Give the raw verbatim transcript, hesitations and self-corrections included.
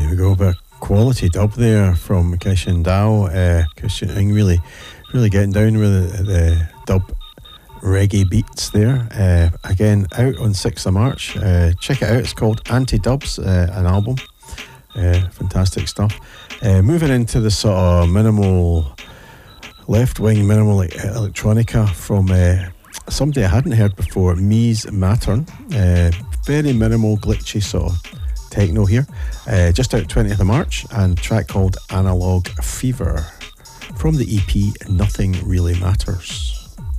There we go, but quality dub there from Christian Dao. Uh, Christian Ng really, really getting down with the, the dub reggae beats there. Uh, again, out on sixth of March. Uh, check it out. It's called Anti-Dubs, uh, an album. Uh, fantastic stuff. Uh, moving into the sort of minimal, left-wing minimal electronica from uh, somebody I hadn't heard before, Mies Mattern. Uh, very minimal, glitchy sort of techno here. Uh, just out twentieth of March, and a track called Analog Fever from the E P Nothing Really Matters.